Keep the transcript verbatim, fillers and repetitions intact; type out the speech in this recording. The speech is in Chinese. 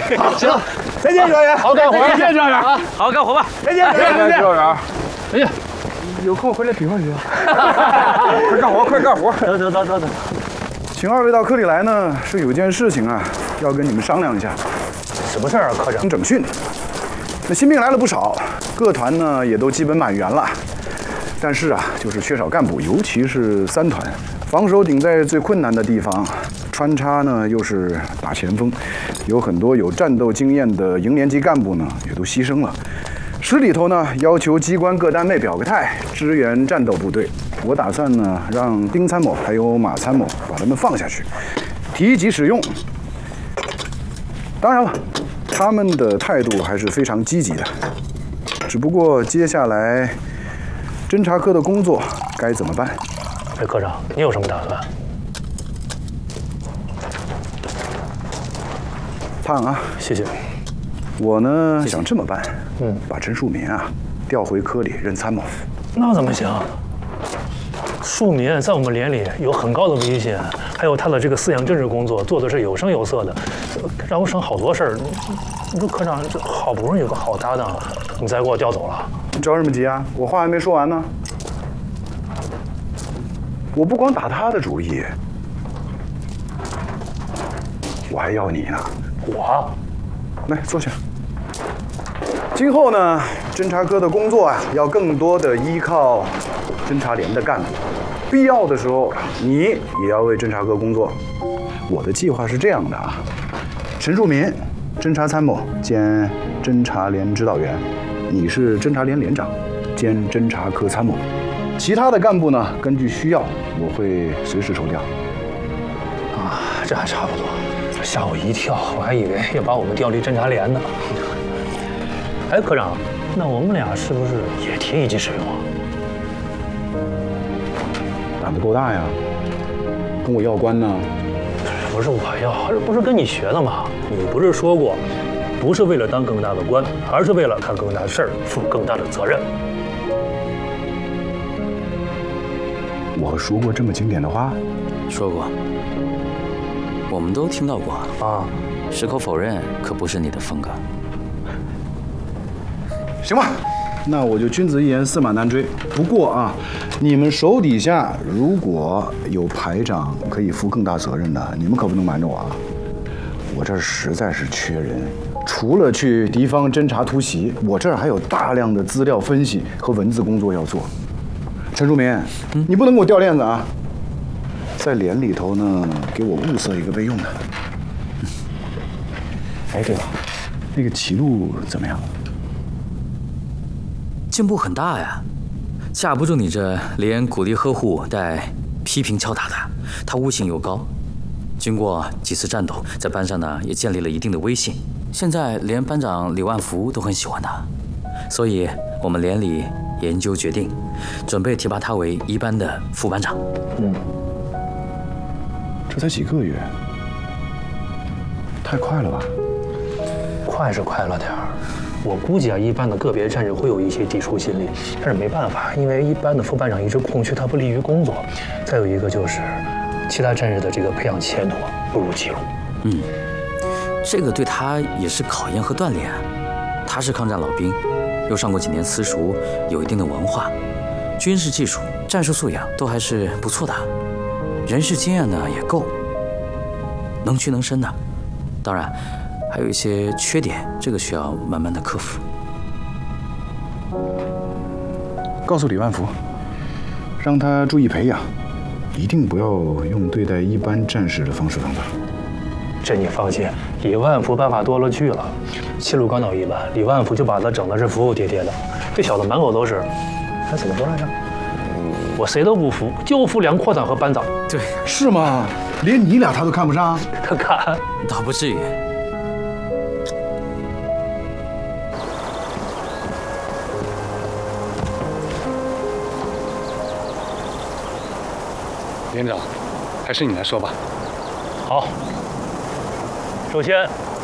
好，行，再见，赵员， 好干活， 再见，赵员啊， 好好干活吧， 再见，再见，再见， 赵员。 哎呀，有空回来比划比划。 快干活，快干活！ 走走走走走。 请二位到科里来呢，是有件事情啊，要跟你们商量一下。 什么事儿啊，科长？ 整训。那新兵来了不少，各团呢也都基本满员了。但是啊，就是缺少干部，尤其是三团，防守顶在最困难的地方，穿插呢又是打前锋，有很多有战斗经验的营连级干部呢也都牺牲了。市里头呢要求机关各单位表个态，支援战斗部队。我打算呢让丁参谋还有马参谋把他们放下去，提级使用。当然了，他们的态度还是非常积极的。只不过接下来侦察科的工作该怎么办？ 哎，科长，你有什么打算？ 胖啊， 谢谢。 我呢想这么办， 嗯， 把陈树民啊调回科里任参谋。 那怎么行？树民在我们连里有很高的威信，还有他的这个思想政治工作做的是有声有色的，让我省好多事儿。你说科长，这好不容易有个好搭档，你再给我调走了？ 你着什么急啊？我话还没说完呢。我不光打他的主意，我还要你呢。 我？ 来坐下。今后呢，侦察科的工作啊，要更多的依靠侦察连的干部。必要的时候，你也要为侦察科工作。我的计划是这样的啊：陈树民，侦察参谋兼侦察连指导员，你是侦察连连长兼侦察科参谋。其他的干部呢，根据需要，我会随时抽调。 啊，这还差不多，吓我一跳，我还以为要把我们调离侦察连呢。哎，科长，那我们俩是不是也提一级使用啊？ 胆子够大呀，跟我要官呢？ 不是我要，这不是跟你学的吗？你不是说过，不是为了当更大的官，而是为了看更大的事儿，负更大的责任。 我说过这么经典的话？ 说过，我们都听到过啊。 矢口否认可不是你的风格。 行吧，那我就君子一言，驷马难追。不过啊，你们手底下如果有排长可以负更大责任的，你们可不能瞒着我啊！我这儿实在是缺人，除了去敌方侦察突袭，我这儿还有大量的资料分析和文字工作要做。陈树民，嗯、你不能给我掉链子啊！在连里头呢，给我物色一个备用的。哎，对了，那个齐路怎么样？ 进步很大呀，架不住你这连鼓励呵护带批评敲打的，他悟性又高。经过几次战斗，在班上呢也建立了一定的威信。现在连班长李万福都很喜欢他，所以我们连里研究决定，准备提拔他为一班的副班长。 嗯， 这才几个月，太快了吧？ 快是快了点儿。我估计啊，一班的个别战士会有一些抵触心理，但是没办法，因为一班的副班长一直空缺，他不利于工作。再有一个就是，其他战士的这个培养前途不如齐鲁。 嗯，这个对他也是考验和锻炼。他是抗战老兵，又上过几年私塾，有一定的文化，军事技术、战术素养都还是不错的，人事经验呢也够，能屈能伸的。当然。还有一些缺点，这个需要慢慢的克服。 告诉李万福，让他注意培养，一定不要用对待一般战士的方式等等。 这你放心，李万福办法多了去了。齐鲁刚到一班，李万福就把他整的是服服帖帖的。这小子满口都是，他怎么说来着？我谁都不服，就服梁扩长和班长。 对， 是吗？连你俩他都看不上？ 他看， 倒不至于。 连长，还是你来说吧。 好，首先